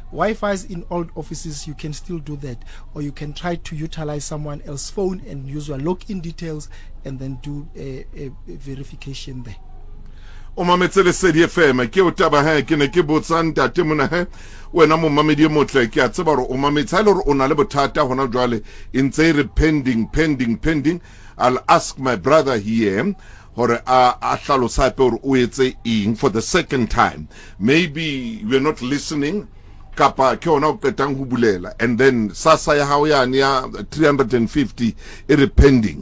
Wi-Fi's in old offices, you can still do that, or you can try to utilize someone else's phone and use your login details and then do a verification there. O mametse Lesedi FM ke o taba ha ke ne ke botsa ntate mona he wena mo mamedi motle ke a tseba o mametsa le o na le bothata hona jwale ntse re pending. I'll ask my brother here hore a hlalosa pe o etse eng for the second time. Maybe we're not listening kapa ke ona o qetang ho bulela, and then sasa ya hao ya 350 e pending.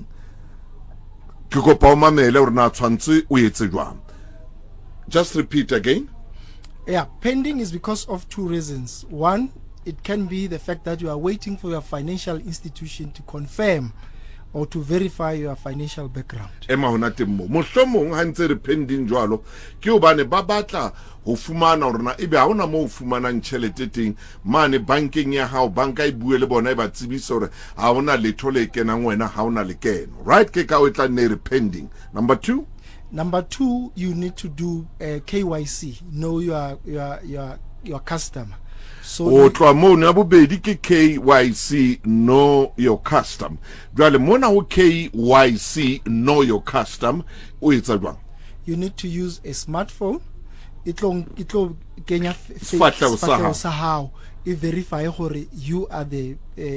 Ke kopa o mamele hore na tshwantse o etse jwang. Just repeat again. Yeah, pending is because of two reasons. One, it can be the fact that you are waiting for your financial institution to confirm or to verify your financial background. Ema hona temmo mohlomong ha ntse re pending jwalo ke o bane ba batla ho fumana hore na ebe ha ona mo fumana ntšhelete teng mane bankeng ya hao, banka e bue le bona e ba tsebisa hore ha ona letho le kenang wena ha ona lekeno, right? Ke ka o tla ne re pending. Number two, you need to do KYC, know your customer. So o tloa mo na bobedi ke KYC, know your custom. Jwale mona ho KYC, know your custom, o etsa jwang? You need to use a smartphone. Itlo kenya sefahleho sa hao e verify hore you are the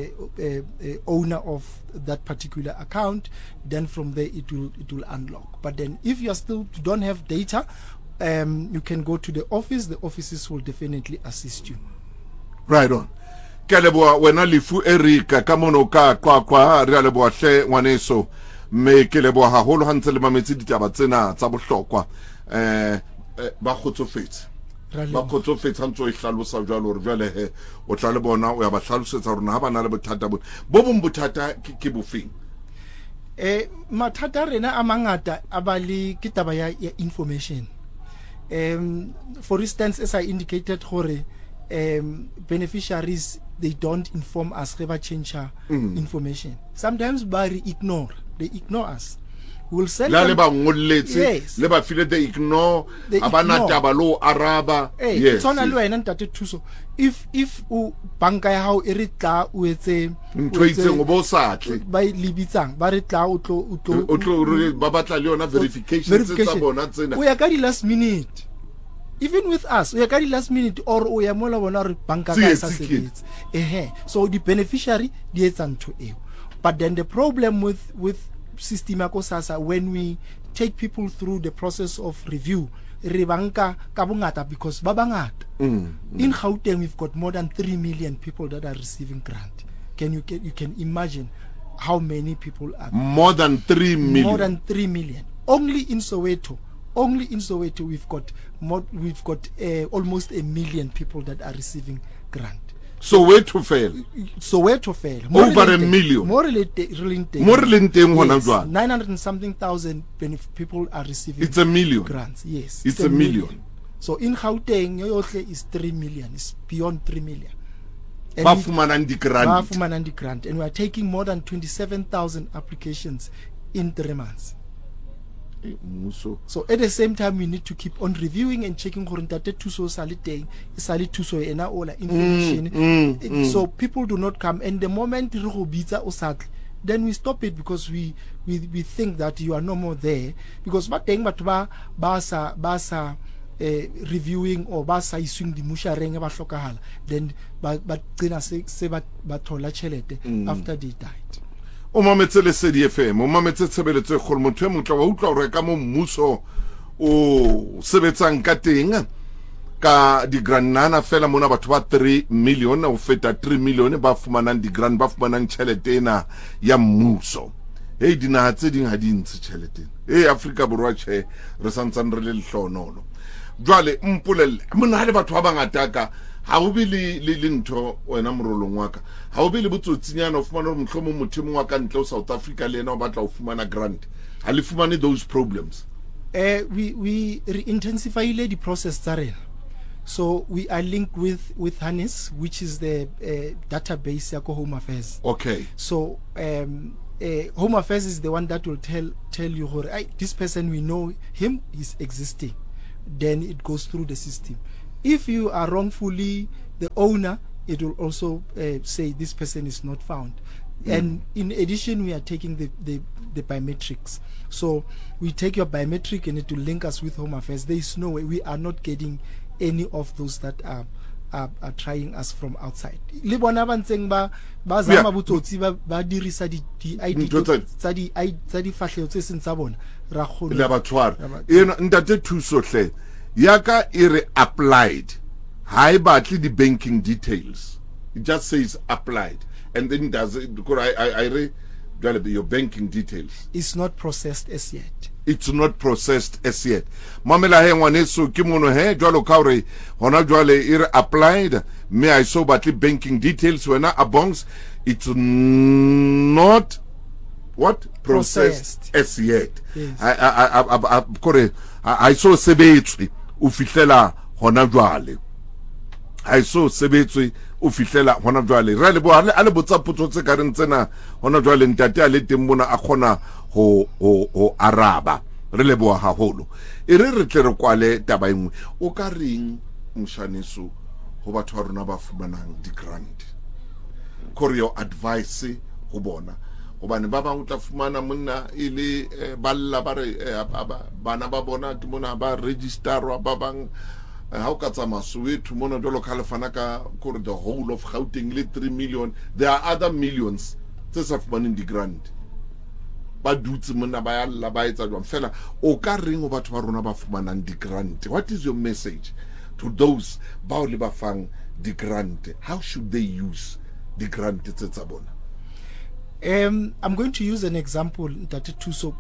owner of that particular account. Then from there it will unlock. But then if you don't have data, you can go to the office. The offices will definitely assist you. Right on. Ke leboa wena Lifu Erika ka mono ka kwa re a leboa hle ngwaneso me ke leboa haholo ha ntse le mametse ditaba tsena tsa bohlokwa ba kgotsofetse ha ntse o hlalosa jwalo re jwale he o tla le bona o ya ba hlalosetsa rona ha bana le bothata bo bong bothata ke bofeng mathata rena a mangata a ba le ke taba ya information. For instance, as I indicated gore beneficiaries, they don't inform us they change information. Sometimes they ignore us. We'll send them, yes. They ignore araba. Yes. If banka ya hao e re tla o etse ba libitsang ba re tla o tlo ba batla le yona verification tsa bona tsena o ya ka di last minute. Even with us, we are carry last minute or we are mola bona banka ka sa sebetsa. So the beneficiary di etsa ntho eo. But then the problem with system ya ko SASSA, when we take people through the process of review, re banka ka bongata because ba bangata. In Gauteng we've got more than 3 million people that are receiving grant. You can imagine how many people are more than 3 million. More than 3 million. Only in Soweto we've got almost 1 million people that are receiving grant. Soweto fail. Over 1 million. More than 900 and something thousand people are receiving. It's 1 million grants. Yes, it's 1 million. So in Gauteng, Yoyotle is 3 million. It's beyond 3 million. Bafumanandi grant, and we are taking more than 27,000 applications in 3 months. So at the same time, we need to keep on reviewing and checking information. So people do not come, and the moment then we stop it because we think that you are no more there, because reviewing or issuing the mushareng then after they died. O mametse Lesedi FM, o mametse tshebeletso e kgolo motho e motla wa utlwa hore ka mo mmuso o sebetsang ka teng ka di grant fela mona batho ba 3 million o feta 3 million ba fumanang di grant ba fumanang tšhelete ena ya mmuso. Dinaha tse ding ha di ntse tšhelete. Afrika Borwa tjhe re santsane re le lehloonolo. Jwale mpolelle mona le batho ba bangata ka ha o be le ntho wena morolong wa ka ha o be le botsotsinyana o fumana mohlomong motho mongwe ka ntle o South Africa le ena o batla o fumana grant ha le fumane those problems. We intensify the process tsa. So we are linked with Hannes, which is the database ya Home Affairs. Okay. So Home Affairs is the one that will tell you this person, we know him, he's existing. Then it goes through the system. If you are wrongfully the owner, it will also say this person is not found. And in addition, we are taking the biometrics. So we take your biometric and it will link us with Home Affairs. There is no way, we are not getting any of those that are trying us from outside. Le bona ba ntseng ba zama botsotsi ba dirisa di ID tsa di fahlelo tse seng tsa bona ra khona le ba tshwara ena ntate thuso hle yaka ire applied high battle the banking details. It just says applied and then does it because I read your banking details. It's not processed as yet. It's not processed as yet. Mamela he ngwaneso ke mono he jwalo ka hore hona jwale ire applied me I saw battle banking details wena abongs it's not what processed as yet. Yes. I saw sebetswe o fihlela hona jwale. I saw sebetswe o fihlela hona jwale ra le bo a le botsa potso tse ka reng tsena hona jwale ntate a le teng mona a khona ho araba re le bo haholo e re tle re kwale taba engwe o ka reng mshaniso ho batho ba rona ba fumanang di grant kore your advice go bona gobane ba bang o tla fumana monna ile balla ba re bana ba bona ke mona ba registerwa ba bang how ka tsama Soweto mona jolo ka lefana ka kore the whole of Gauteng le 3 million. There are other millions tse sa fumaneng di grant ba dutse mona ba ya la ba etsa jwang fela o ka reng o batho ba rona ba fumanang di grant. What is your message to those ba le ba fang di grant? How should they use the grant tse tsa bona? I'm going to use an example that Tuso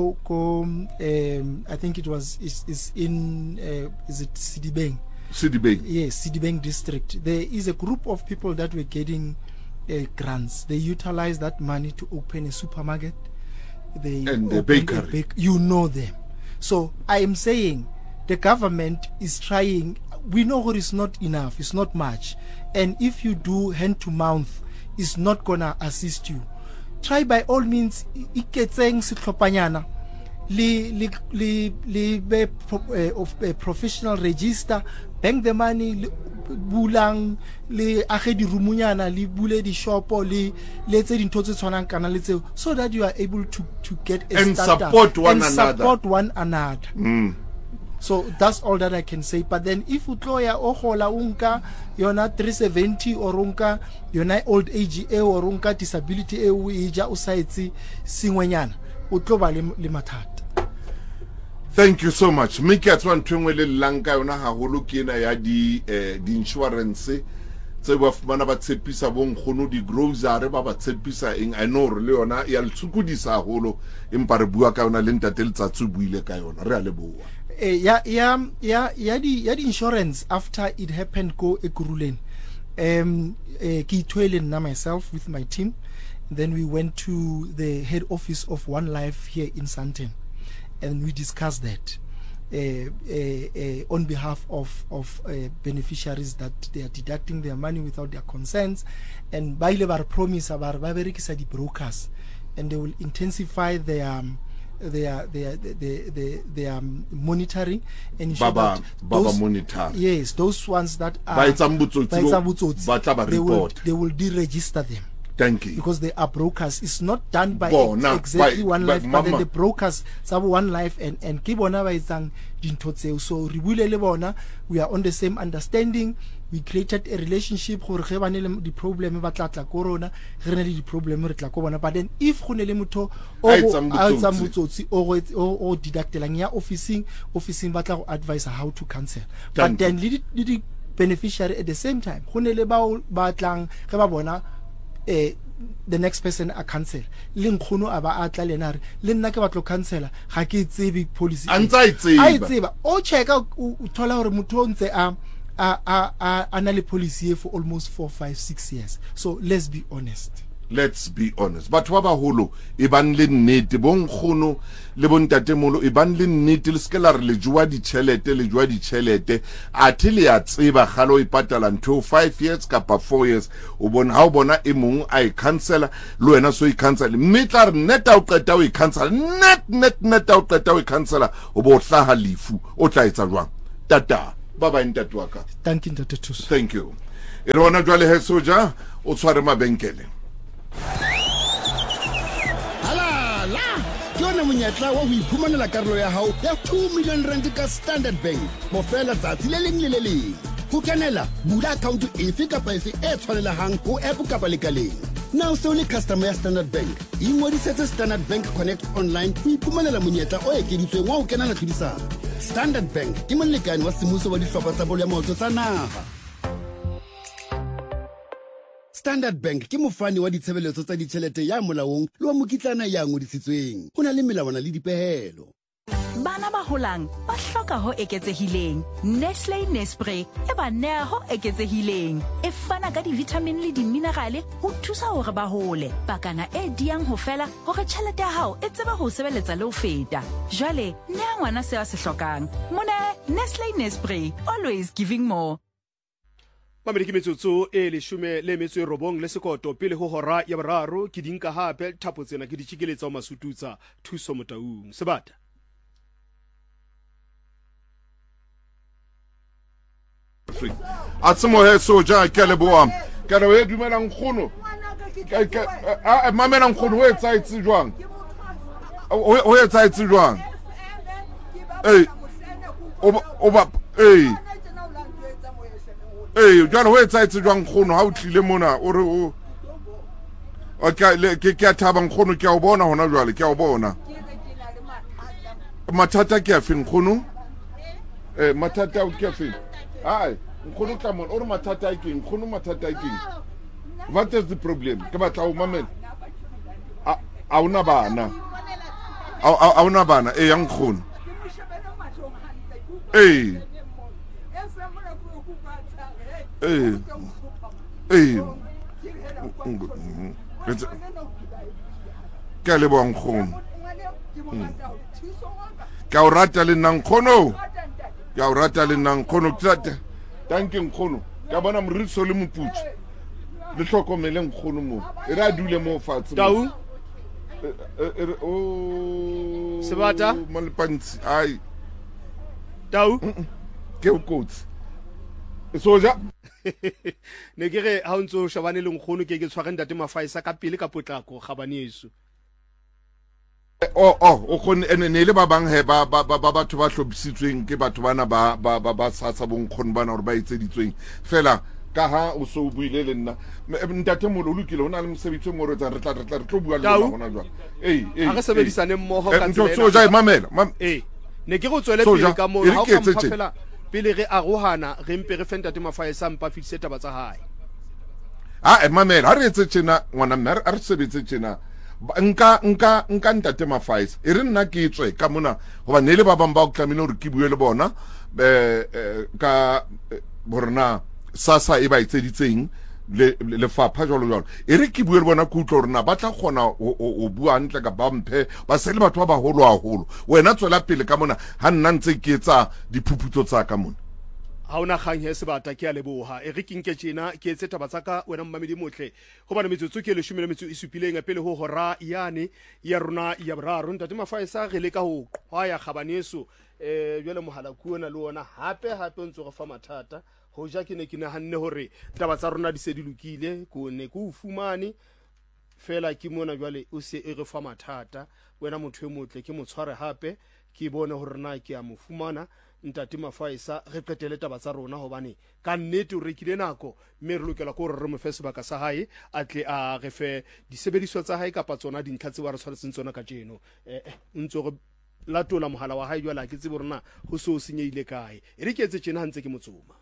I think it was is in is it Sidibeng? Sidibeng. Yes, Sidibeng district. There is a group of people that were getting grants. They utilize that money to open a supermarket. And the bakery. You know them. So I am saying the government is trying. We know what is not enough. It's not much. And if you do hand to mouth, it's not gonna assist you. Try by all means iketseng setlhophanyana le be of a professional register, bank the money bulang le age di rumunyana le bule di shopo le tse dintho tse tshwanang kana le tseo so that you are able to get a and startup support one and another. Support one another. So that's all that I can say. But then if utloya ohola unka yona 370 or unka yona old age or unka disability ija usaitsi singwenyana utloba le mathata. Thank you so much. Miki atwa ntwengwe le lanka yona haholo ke ena ya di insurance tse ba fumana ba tshepisa bonkgono di grocery ba ba tshepisa eng I know le yona ya ltsukudisa haholo empa re bua ka yona le ntate letsatsi buile ka yona re a le bua. The insurance after it happened go Ekuruleni. Ki ithwele na myself with my team. Then we went to the head office of One Life here in Sandton, and we discussed that on behalf of beneficiaries that they are deducting their money without their consents, and by the promise about the brokers, and they will intensify their monitoring and ensure that those, monitor. Yes, those ones that are they will deregister them. Thank you. Because they are brokers. It's not done by exactly One Life, but then the brokers sub One Life and Kibona by Jintotse. So we are on the same understanding. We created a relationship the problem about corona, the problem but then if muto or deductelania officing battle advise how to cancel. But then the beneficiary at the same time the next person a cancel linkgono aba atla lenare le nna ke batlo cancela ga ke tsebe policy a tseba o checka o thola hore motho ntse a na le policy for almost 4, 5, 6 years. So let's be honest. But wa baholo e ban le nnete bonkgono le bontatemolo e ban le nnete le skela re le jwa di chelete atile ya tseba galo e patala until 5 years kapa 4 years o bona ha o bona e mong a e cancela lo wena so e cancel metla re neta o qeta o e cancel net o qeta o e cancela o bo hlaha lifu o tla etsa jwang tata baba ntate wa ka. Thank you Ntate Thuso. Thank you. e re ona jwale he Soja o tshware mabenkele ke yona monyetla wa ho iphumanela karolo ya hao ya 2 million rand ka Standard Bank mo fela tsatsi le leng le le leng ho kenela bula account efe kapa efe e tshwanelehang ho app kapa lekaleng now se o le customer ya Standard Bank ingodisetse Standard Bank Connect online ho iphumanela monyetla o ekeditsweng wa ho kenela tlhodisano. Standard Bank ke molekane wa semmuso wa dihlopha tsa bolo ya maoto tsa naha. Standard Bank ke mofani wa ditshebeletso tsa ditjhelete ya molaong le wa mokitlana ya ngodisitsweng. Ho na le melawana le dipehelo. Bana ba holang ba hloka ho eketsehileng. Nestlé Nespray e ba neha ho eketsehileng. E fana ka di-vitamin le di-minerale ho thusa hore ba hole. Pakana e diang ho fela hore tjhelete ya hao e tseba ho sebeletsa le ho feta. Jwale neha ngwana se a se hlokang. Mone Nestlé Nespray, always giving more. Mamedi ke metsotso e leshume le metso e robong le sekoto pele ho hora ya boraro ke dinka hape thapo tsena ke ditshikeletsa o masututsa thuso motaung Sebata. a tsemo he Soja ke leboa ka re we dumelang khono a mamelang khono we tsaitse jwang o e tsaitse jwang oba jwale ho etsaetse jwang khono ha o tlile mona o re o ke a thaba nkgono ke a o bona hona jwale ke a o bona mathata ke a feng khono mathata o ke a feng ai nkgono tla mona o re mathata a keng khono mathata a keng what is the problem ke batla o mamela a una bana yang khono ke a leboha nkgono ke a o rata le nna nkgono ke a o rata le nna nkgono tanke nkgono ka bona moriso le moputso le hlokomele nkgono mo e re a dule mo fatshe Tau Sebata malipantsi ai Tau ke o kotsi Soja ne ke re ha o ntse o shebane le nkgono ke tshware ntate Mafaisa ka pele ka potlako gabane yeso o khone ene le ba bang he ba batho ba hlobisitsweng ke batho bana ba tsatsa bonkgono bana hore ba etseditsweng fela ka ha o so buile le nna ntate molo lokile ona le mosebetsi mo re re tlo bua le bona jwa ha re sebedisane mmoho ka tsela Soja mamela ne ke go tswele pele ka mo ha o ka mpafela pele re arohana re mpe re fenta Mafaisa mpa fitse taba tsa hae mamela ha re etse tjena ngwana mme a re sebetse tjena nka ntate Mafaisa e re nna ke tswe ka mona goba ne le ba bang ba o tlamile hore ke bue le bona ka borna sasa e ba etseditseng le fapha jalo e re ke bue le bona ke utlo rena ba tla kgona o bua ntle ka ba mphe ba se le batho ba baholo haholo wena tswela pele ka mona ha nna ntse ke etsa diphuputso tsa ka mona ha ona kgang he Sebata ke a leboha e re kinke tjena ke etse taba tsaka wena mmamedi motle go bana metsotso ke le 10 metso e supileng pele ho hora yane ya rona ya boraro ntate Mafaisa re le ka ho qhwaya gabaneso jwale mohala kuona le ona hape ntse go fa mathata ho ja ke ne ke nahanne hore taba tsa rona di se di lokile ko ne ko fumane fela ke mona jwale o se e re fa mathata wena motho e motle ke mo tshware hape ke bone hore na ke a mo fumana ntate Mafaisa re qetele taba tsa rona hobane ka nnete o rekile nako mme re lokela go re mo fe sebaka sa hae a tle a re fe disebediswa tsa hae kapa tsona dintlha tse wa re tshwaretseng tsona ka jeno ntse go latola mohala wa hae jwale ke tsebe rena ho so senyeile kae e re ke etse tjena ha ntse ke motsoma